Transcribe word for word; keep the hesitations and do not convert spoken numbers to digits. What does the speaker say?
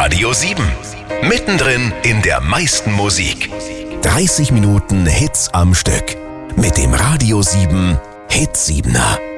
Radio sieben. Mittendrin in der meisten Musik. dreißig Minuten Hits am Stück. Mit dem Radio sieben Hit siebener.